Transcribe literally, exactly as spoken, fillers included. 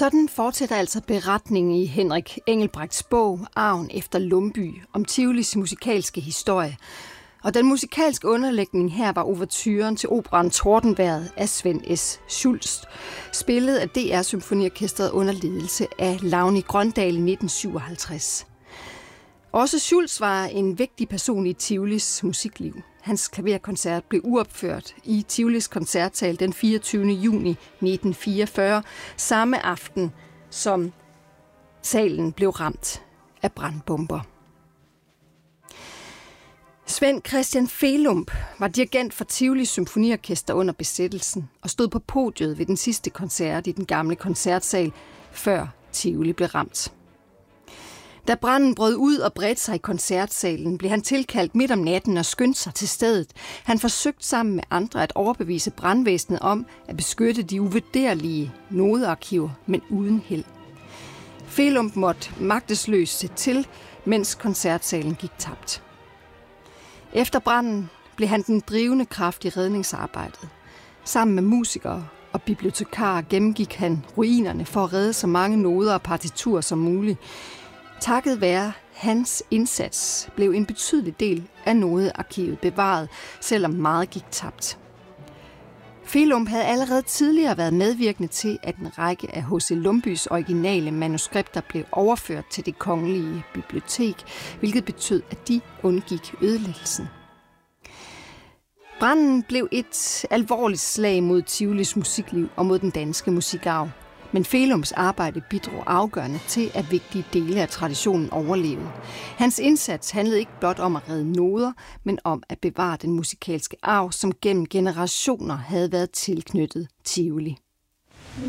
Sådan fortsætter altså beretningen i Henrik Engelbrechts bog Arven efter Lumby om Tivolis musikalske historie. Og den musikalske underlægning her var ouverturen til operaen Tordenvejret af Svend S. Schultz, spillet af D R Symfoniorkestret under ledelse af Lavni Grøndal i nitten syvoghalvtreds. Også Schultz var en vigtig person i Tivolis musikliv. Hans klaverkoncert blev uopført i Tivolis koncertsal den fireogtyvende juni nitten fireogfyrre, samme aften som salen blev ramt af brandbomber. Svend Christian Felump var dirigent for Tivolis Symfoniorkester under besættelsen og stod på podiet ved den sidste koncert i den gamle koncertsal, før Tivoli blev ramt. Da branden brød ud og bredte sig i koncertsalen, blev han tilkaldt midt om natten og skyndte sig til stedet. Han forsøgte sammen med andre at overbevise brandvæsenet om at beskytte de uvurderlige nodearkiver, men uden held. Felump måtte magtesløst se til, mens koncertsalen gik tabt. Efter branden blev han den drivende kraft i redningsarbejdet. Sammen med musikere og bibliotekarer gennemgik han ruinerne for at redde så mange noder og partiturer som muligt. Takket være hans indsats blev en betydelig del af nodearkivet bevaret, selvom meget gik tabt. Felump havde allerede tidligere været medvirkende til, at en række af H C Lumbys originale manuskripter blev overført til Det Kongelige Bibliotek, hvilket betød, at de undgik ødelæggelsen. Branden blev et alvorligt slag mod Tivolis musikliv og mod den danske musikarv. Men Felumps arbejde bidrog afgørende til, at vigtige dele af traditionen overlevede. Hans indsats handlede ikke blot om at redde noder, men om at bevare den musikalske arv, som gennem generationer havde været tilknyttet Tivoli.